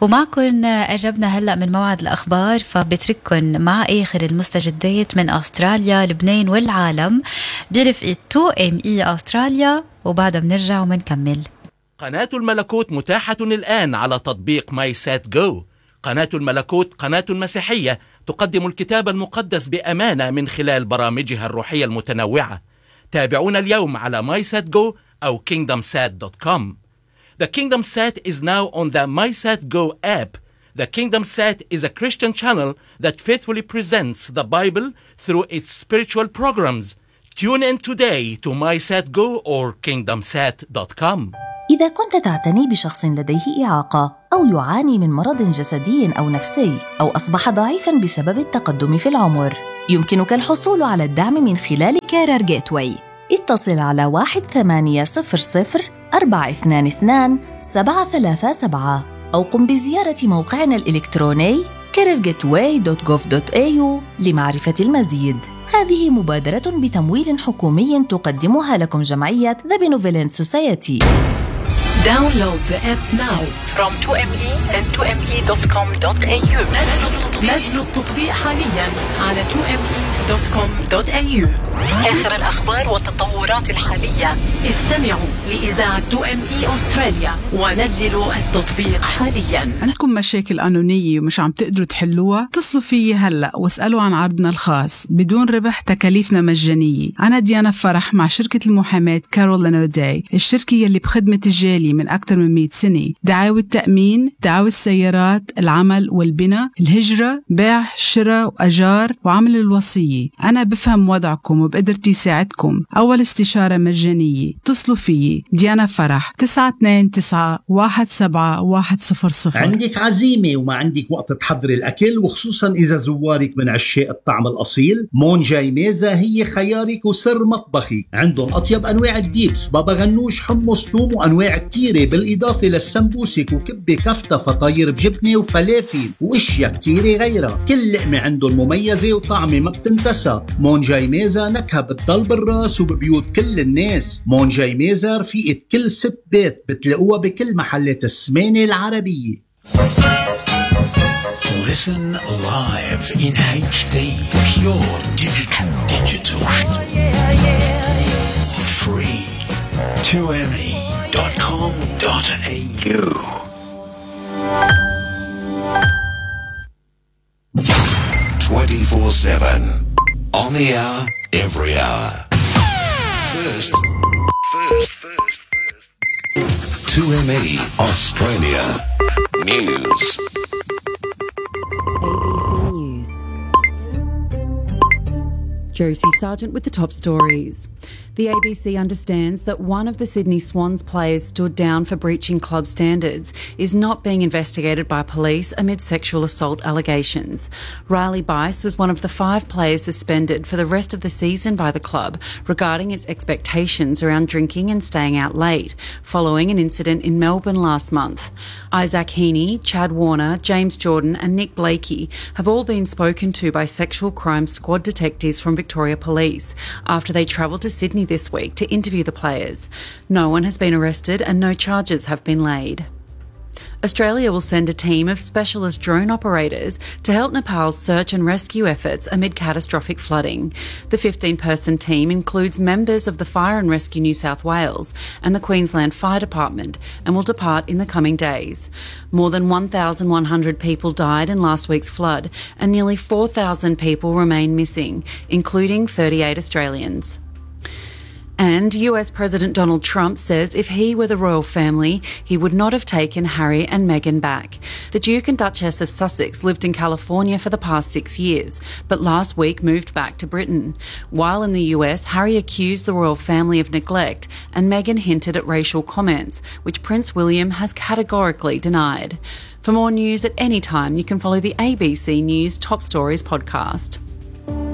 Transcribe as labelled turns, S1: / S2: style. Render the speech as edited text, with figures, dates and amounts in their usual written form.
S1: ومعكن قربنا هلأ من موعد الأخبار، فبترككن مع آخر المستجدات من أستراليا، لبنان والعالم برفقة 2ME أستراليا، وبعدها بنرجع ومنكمل.
S2: قناة الملكوت متاحة الآن على تطبيق ماي سات جو. قناة الملكوت قناة مسيحية تقدم الكتاب المقدس بأمانة من خلال برامجها الروحية المتنوعة. تابعونا اليوم على MySatGo أو KingdomSat.com. The KingdomSat is now on the MySatGo app. The KingdomSat is a Christian channel that faithfully presents the Bible through its spiritual programs. Tune in today to MySatGo or KingdomSat.com.
S3: إذا كنت تعتني بشخص لديه إعاقة أو يعاني من مرض جسدي أو نفسي أو أصبح ضعيفاً بسبب التقدم في العمر، يمكنك الحصول على الدعم من خلال كارير جيتواي. اتصل على 1-800-422-737 أو قم بزيارة موقعنا الإلكتروني careergateway.gov.au لمعرفة المزيد. هذه مبادرة بتمويل حكومي تقدمها لكم جمعية The Benevolent Society.
S4: Download the app now from 2ME and 2ME.com.au. نزلوا التطبيق حاليا على 2ME.com.au. آخر الأخبار والتطورات الحالية. استمعوا لإذاعة 2ME أستراليا ونزلوا التطبيق حاليا.
S5: عندكم مشاكل قانونية ومش عم تقدروا تحلوها؟ اتصلوا فيي هلأ واسألوا عن عرضنا الخاص بدون ربح، تكاليفنا مجانية. أنا ديانا فرح مع شركة المحاماة كارولين أوداي، الشركة يلي بخدمة الجالي من أكثر من 100 سنة. دعاوى التأمين، دعاوى السيارات، العمل والبناء، الهجرة، بيع، شراء وأجار، وعمل الوصية. أنا بفهم وضعكم وبقدرتي ساعدكم. أول استشارة مجانية. اتصلوا فيي ديانا فرح 929-17100.
S6: عندك عزيمة وما عندك وقت تحضري الأكل، وخصوصا إذا زوارك من عشاق الطعم الأصيل، مون جاي ميزة هي خيارك وسر مطبخي. عندهم أطيب أنواع الديبس، بابا غنوش، حمص، توم، وأنواع كتيرة، بالإضافة للسمبوسك وكبة كفتة، فطاير بجبنة وفلافل وإشياء كتيرة غيرها. كل لقمة عندهم مميزة وطعمة ما بتنتسى. مون جاي ميزة نكهة بتضل بالراس وببيوت كل الناس. مون جاي ميزة رفيقة كل ست بيت، بتلاقوها بكل محلات السمانة العربية.
S7: Listen live in HD, pure digital. Free. 2ME.com.au. 24/7 on the hour, every hour. First. 2ME Australia News.
S8: ABC News. Josie Sargent with the top stories. The ABC understands that one of the Sydney Swans players stood down for breaching club standards is not being investigated by police amid sexual assault allegations. Riley Bice was one of the 5 players suspended for the rest of the season by the club regarding its expectations around drinking and staying out late, following an incident in Melbourne last month. Isaac Heaney, Chad Warner, James Jordan and Nick Blakey have all been spoken to by sexual crime squad detectives from Victoria Police after they travelled to Sydney this week to interview the players. No one has been arrested and no charges have been laid. Australia will send a team of specialist drone operators to help Nepal's search and rescue efforts amid catastrophic flooding. The 15-person team includes members of the Fire and Rescue New South Wales and the Queensland Fire Department and will depart in the coming days. More than 1,100 people died in last week's flood and nearly 4,000 people remain missing, including 38 Australians. And US President Donald Trump says if he were the royal family, he would not have taken Harry and Meghan back. The Duke and Duchess of Sussex lived in California for the past 6 years, but last week moved back to Britain. While in the US, Harry accused the royal family of neglect and Meghan hinted at racial comments, which Prince William has categorically denied. For more news at any time, you can follow the ABC News Top Stories podcast.